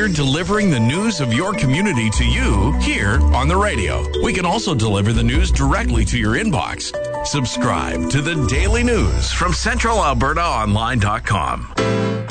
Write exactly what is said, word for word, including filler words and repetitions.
We're delivering the news of your community to you here on the radio. We can also deliver the news directly to your inbox. Subscribe to the Daily News from Central Alberta Online dot com.